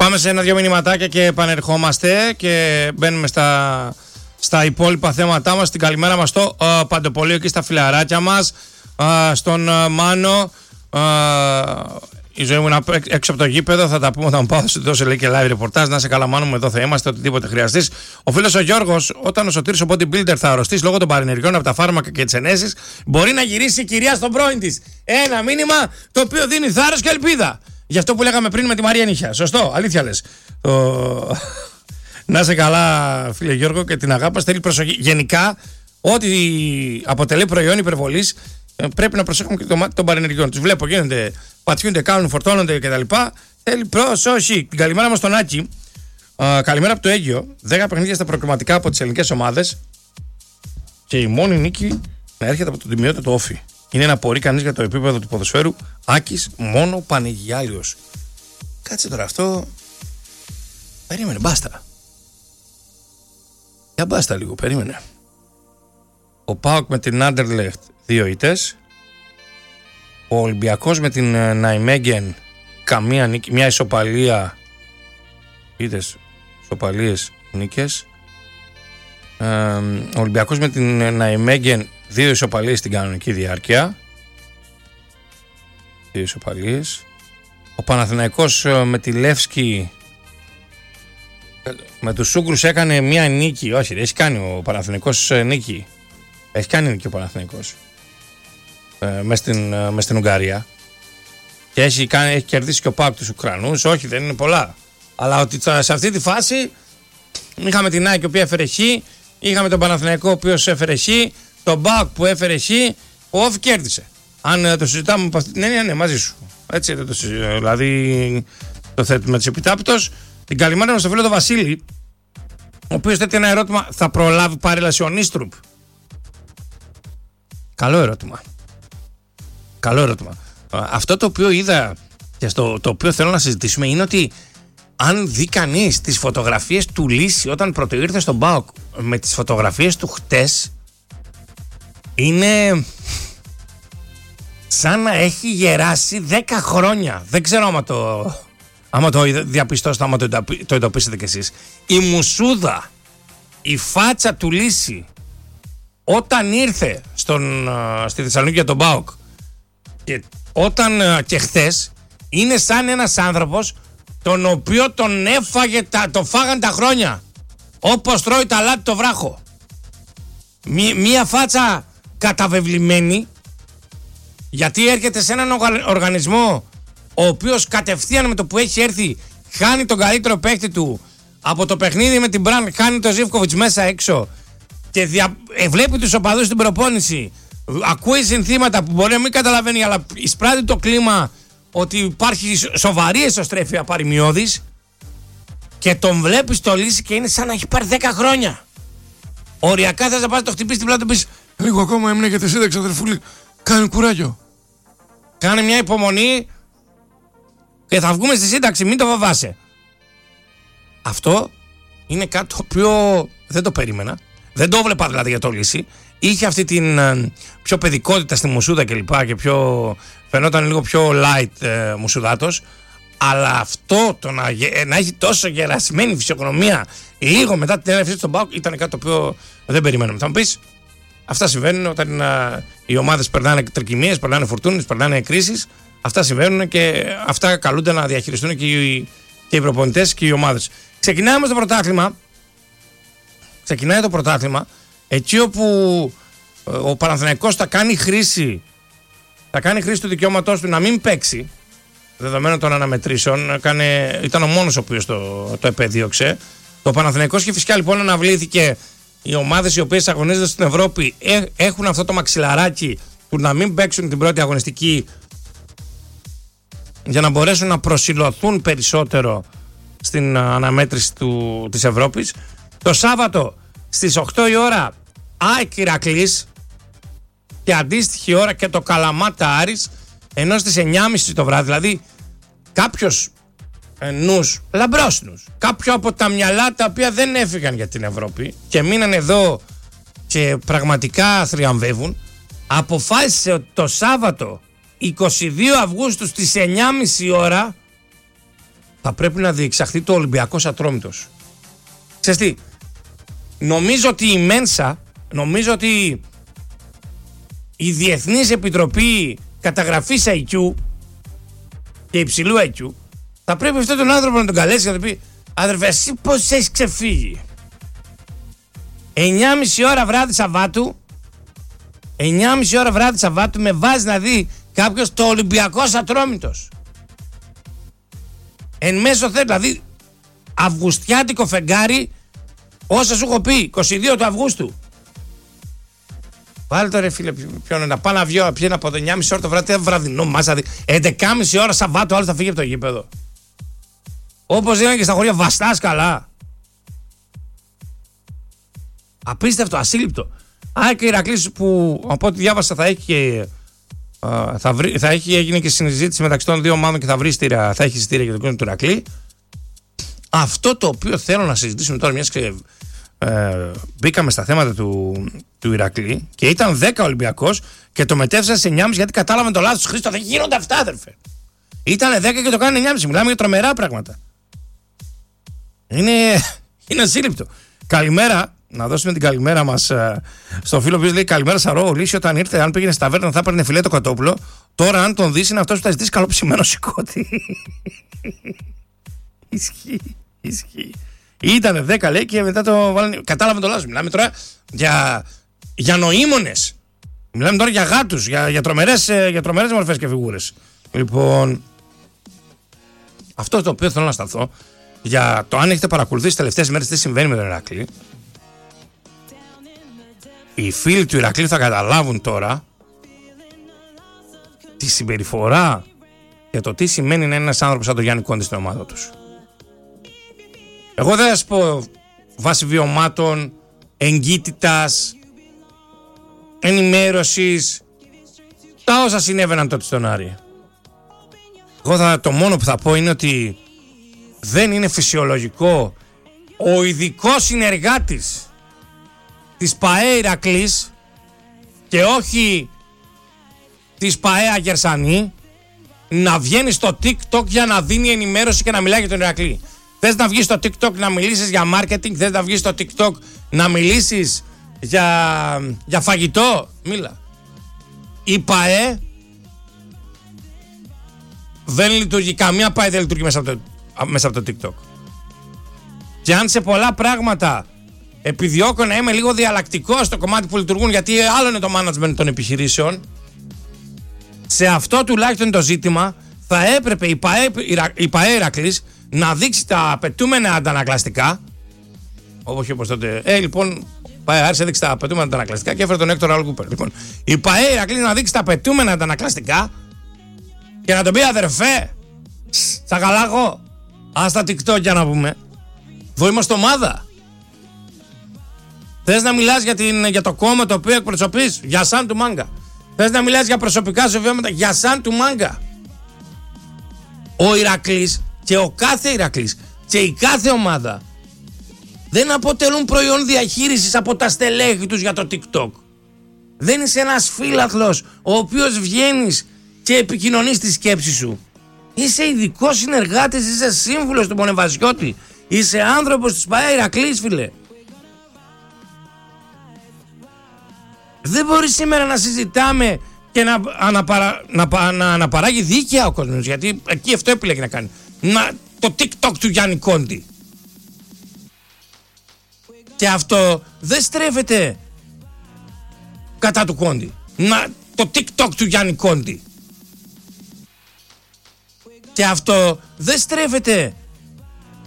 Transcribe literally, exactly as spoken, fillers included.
Πάμε σε ένα-δυο μηνυματάκια και επανερχόμαστε και μπαίνουμε στα, στα υπόλοιπα θέματά μας. Την καλημέρα μας στο uh, Παντοπολείο και στα φιλαράκια μας, uh, στον uh, Μάνο. Uh, η ζωή μου είναι έξω από το γήπεδο. Θα τα πούμε όταν πάω. Θα δώσει λέει και live reportage. Να σε καλά, Μάνο μου, εδώ θα είμαστε. Οτιδήποτε χρειαστείς. Ο φίλος ο Γιώργος, όταν ο Σωτήρης ο bodybuilder θα αρρωστήσει λόγω των παρενεργειών από τα φάρμακα και τις ενέσεις, μπορεί να γυρίσει η κυρία στον πρώην της. Ένα μήνυμα το οποίο δίνει θάρρος και ελπίδα. Γι' αυτό που λέγαμε πριν με τη Μαρία Νύχια. Σωστό, αλήθεια λες. Το... να είσαι καλά, φίλε Γιώργο, και την αγάπη μας θέλει προσοχή. Γενικά, ό,τι αποτελεί προϊόν υπερβολής, πρέπει να προσέχουμε και το μάτι των παρενεργειών. Τους βλέπω, γίνονται, πατιούνται, κάνουν, φορτώνονται κτλ. Θέλει προσοχή. Την καλημέρα μας στον Άκη. Uh, καλημέρα από το Αίγυο. δέκα παιχνίδια στα προκριματικά από τις ελληνικές ομάδες. Και η μόνη νίκη να έρχεται από τον τιμιότητα του Όφη. Είναι να απορεί κανείς για το επίπεδο του ποδοσφαίρου. Άκης μόνο Πανηγιάλιος. Κάτσε τώρα αυτό. Περίμενε, μπάστα. Για μπάστα λίγο, περίμενε. Ο ΠΑΟΚ με την Άντερλεχτ δύο ήττες. Ο Ολυμπιακός με την Ναϊμέγγεν καμία νίκη, μια ισοπαλία. Ήττες, ισοπαλίες, νίκες. Ε, ο Ολυμπιακός με την Ναϊμέγγεν δύο ισοπαλίες στην κανονική διάρκεια. Δύο ισοπαλίες. Ο Παναθηναϊκός με τη Λεύσκη με τους Σούγκρους έκανε μια νίκη. Όχι, έχει κάνει ο Παναθηναϊκός νίκη. Έχει κάνει νίκη ο Παναθηναϊκός ε, μες, στην, ε, μες στην Ουγγαρία. Και έχει, κάνει, έχει κερδίσει και ο ΠΑΟΚ τους Ουκρανούς. Όχι, δεν είναι πολλά. Αλλά ότι σε αυτή τη φάση είχαμε την ΑΕΚ η οποία έφερε χ. Είχαμε τον Παναθηναϊκό ο οποίος έφερε χ. Τον ΠΑΟΚ που έφερε χ. Ο Όφη κέρδισε. Αν ε, το συζητάμε από αυτή την έννοια, ναι, μαζί σου. Έτσι δεν το συζητάμε. Δηλαδή το θέτουμε της επιτάπητος. Την καλημέρα μας στο φίλο τον Βασίλη, ο οποίος θέτει ένα ερώτημα: θα προλάβει παρέλαση ο Νίστρουπ? Καλό ερώτημα. Καλό ερώτημα. Αυτό το οποίο είδα και στο, το οποίο θέλω να συζητήσουμε είναι ότι αν δει κανείς τις φωτογραφίες του Λύση όταν πρώτο ήρθε στον ΠΑΟΚ με τις φωτογραφίες του χτες, είναι σαν να έχει γεράσει δέκα χρόνια. Δεν ξέρω άμα το, άμα το διαπιστώσετε, άμα το, το εντοπίσετε κι εσείς. Η μουσούδα, η φάτσα του Λύση όταν ήρθε στον, στη Θεσσαλονίκη για τον ΠΑΟΚ και όταν και χθες, είναι σαν ένας άνθρωπος τον οποίο τον έφαγε, τα, το φάγαν τα χρόνια, όπως τρώει τα λάτι το βράχο. Μí, μία φάτσα καταβεβλημένη, γιατί έρχεται σε έναν οργανισμό ο οποίος κατευθείαν με το που έχει έρθει χάνει τον καλύτερο παίκτη του από το παιχνίδι με την Μπραν, χάνει τον Ζίβκοβιτς μέσα έξω και δια, ε, βλέπει τους οπαδούς στην προπόνηση, ακούει συνθήματα που μπορεί να μην καταλαβαίνει, αλλά εισπράττει το κλίμα ότι υπάρχει σοβαρή εσωστρέφεια παρημιώδης, και τον βλέπεις το Λύση και είναι σαν να έχει πάρει δέκα χρόνια. Οριακά θες να πας το χτυπήσεις την πλάτη, πεις λίγο ακόμα έμεινε για τη σύνταξη, αδερφούλη, κάνε κουράγιο, κάνε μια υπομονή και θα βγούμε στη σύνταξη, μην το φοβάσαι. Αυτό είναι κάτι το οποίο δεν το περίμενα. Δεν το βλέπα δηλαδή για το Λύση. Είχε αυτή την ε, πιο παιδικότητα στη μουσούδα και λοιπά και πιο, φαινόταν λίγο πιο light ε, μουσουδάτος. Αλλά αυτό το να, ε, να έχει τόσο γερασμένη φυσιογνωμία λίγο μετά την έλευση στον ΠΑΟΚ ήταν κάτι το οποίο δεν περιμέναμε. Θα μου πεις, αυτά συμβαίνουν όταν ε, οι ομάδες περνάνε τρικυμίες, περνάνε φουρτούνες, περνάνε κρίσεις. Αυτά συμβαίνουν και αυτά καλούνται να διαχειριστούν και οι, και οι προπονητές και οι ομάδες. Ξεκινάμε όμως το πρωτάθλημα. Ξεκινάει το πρωτάθλημα εκεί όπου ο Παναθηναϊκός θα κάνει χρήση θα κάνει χρήση του δικαιώματός του να μην παίξει δεδομένων των αναμετρήσεων. Έκανε, ήταν ο μόνος ο οποίος το, το επέδιωξε. Το Παναθηναϊκός και φυσικά λοιπόν αναβλήθηκε. Οι ομάδες οι οποίες αγωνίζονται στην Ευρώπη ε, έχουν αυτό το μαξιλαράκι του να μην παίξουν την πρώτη αγωνιστική για να μπορέσουν να προσηλωθούν περισσότερο στην αναμέτρηση του, της Ευρώπης. Το Σάββατο στις οκτώ η ώρα ΑΕΚ Ηρακλής και αντίστοιχη ώρα και το Καλαμάτα Άρης, ενώ στις εννιά και μισή το βράδυ, δηλαδή κάποιος νους, λαμπρός νους, κάποιο από τα μυαλά τα οποία δεν έφυγαν για την Ευρώπη και μείναν εδώ και πραγματικά θριαμβεύουν, αποφάσισε ότι το Σάββατο είκοσι δύο Αυγούστου στις εννιά και μισή ώρα θα πρέπει να διεξαχθεί το Ολυμπιακός Ατρόμητος. Ξέρεις τι, νομίζω ότι η Μένσα, νομίζω ότι η Διεθνής Επιτροπή Καταγραφής άι κιου και υψηλού άι κιου θα πρέπει αυτόν τον άνθρωπο να τον καλέσει και να του πει: αδερφέ, εσύ πώς έχεις ξεφύγει? εννιά και μισή ώρα βράδυ Σαββάτου, εννιά και μισή ώρα βράδυ Σαββάτου με βάζει να δει κάποιος το Ολυμπιακός Ατρόμητος. Εν μέσω θέλει, δηλαδή αυγουστιάτικο φεγγάρι, όσα σου έχω πει, είκοσι δύο του Αυγούστου. Βάλε το ρε φίλε, ποιον να πάω να βγει, πιένω από το εννιά και μισή ώρα το βράδυ, βραδινό μάζα, έντεκα και μισή ώρα Σαββάτου, άλλο θα φύγει από το γήπεδο. Όπως είναι και στα χωριά, βαστάς καλά. Απίστευτο, ασύλληπτο. Α, και η Ηρακλής που από ό,τι διάβασα θα έχει και uh, θα, βρει, θα έχει, έγινε και συζήτηση μεταξύ των δύο ομάδων και θα βρει στήρια, θα έχει στήρια για τον κόσμο του Ηρακλή. Αυτό το οποίο θέλω να συζητήσουμε τώρα, μιας και ε, μπήκαμε στα θέματα του, του Ηρακλή και ήταν δέκα Ολυμπιακός και το μετέφρασαν σε εννιά και μισή γιατί κατάλαβαν το λάθος. Χρήστο, δεν γίνονται αυτά, αδερφέ. Ήτανε δέκα και το κάνανε εννιά και μισή. Μιλάμε για τρομερά πράγματα. Είναι, είναι ασύλληπτο. Καλημέρα. Να δώσουμε την καλημέρα μας ε, στον φίλο που λέει: καλημέρα, Σαρώ. Ο Λύσιο όταν ήρθε, αν πήγαινε στα ταβέρνα, θα έπαιρνε φιλέτο κοτόπουλο. Τώρα, αν τον δεις, είναι αυτός που θα ζητήσει καλό ψημένο σηκώτη. Ισχύει, ισχύει. Ήτανε δέκα λέει και μετά το βάλανε. Κατάλαβε το λάθος. Μιλάμε τώρα για, για νοήμονες. Μιλάμε τώρα για γάτους, για, για, τρομερές, για τρομερές μορφές και φιγούρες. Λοιπόν, αυτό το οποίο θέλω να σταθώ για το αν έχετε παρακολουθήσει τις τελευταίες μέρες τι συμβαίνει με τον Ηρακλή. Οι φίλοι του Ηρακλή θα καταλάβουν τώρα τη συμπεριφορά και το τι σημαίνει να είναι ένας άνθρωπος σαν τον Γιάννη Κόντι στην ομάδα τους. Εγώ δεν θα σας πω βάσει βιωμάτων, εγκύτητας, ενημέρωσης, τα όσα συνέβαιναν τότε στον Άρη. Εγώ θα, το μόνο που θα πω είναι ότι δεν είναι φυσιολογικό ο ειδικός συνεργάτης της ΠΑΕ Ηρακλής και όχι της ΠΑΕ Αγερσανή να βγαίνει στο TikTok για να δίνει ενημέρωση και να μιλάει για τον Ηρακλή. Θες να βγεις στο TikTok να μιλήσεις για marketing, θες να βγεις στο TikTok να μιλήσεις για, για φαγητό, μίλα. Η ΠΑΕ δεν λειτουργεί, καμία ΠΑΕ δεν λειτουργεί μέσα από το, μέσα από το TikTok. Και αν σε πολλά πράγματα επιδιώκω να είμαι λίγο διαλλακτικό στο κομμάτι που λειτουργούν, γιατί άλλο είναι το management των επιχειρήσεων, σε αυτό τουλάχιστον το ζήτημα θα έπρεπε η ΠΑΕ, η ΠΑΕ Ηρακλής να δείξει τα απαιτούμενα αντανακλαστικά. Όχι όπως τότε. Ε, λοιπόν, ΠΑΕ Άρης έδειξε τα απαιτούμενα αντανακλαστικά και έφερε τον Έκτορ Αλκούπερ. Λοιπόν, η ΠΑΕ Ηρακλής να δείξει τα απαιτούμενα αντανακλαστικά και να τον πει: αδερφέ, τσακαλάκο, ας τα TikTok για να πούμε. Εδώ είμαστε ομάδα. Θες να μιλάς για, την, για το κόμμα το οποίο εκπροσωπείς? Για σαν του μάγκα. Θες να μιλάς για προσωπικά σου βιώματα? Για σαν του μάγκα. Ο Ηρακλής και ο κάθε Ηρακλής και η κάθε ομάδα δεν αποτελούν προϊόν διαχείρισης από τα στελέχη τους για το TikTok. Δεν είσαι ένας φίλαθλος ο οποίος βγαίνεις και επικοινωνείς τη σκέψη σου. Είσαι ειδικός συνεργάτης, είσαι σύμβουλος του Μονεβασιώτη, είσαι άνθρωπος της ΠΑΕ Ηρακλής, φίλε. Δεν μπορεί σήμερα να συζητάμε και να, αναπαρα, να, να αναπαράγει δίκαια ο κόσμος, γιατί εκεί αυτό επιλέγει να κάνει. Να, το TikTok του Γιάννη Κόντι. Και αυτό δεν στρέφεται κατά του Κόντι. Να, το TikTok του Γιάννη Κόντι. Και αυτό δεν στρέφεται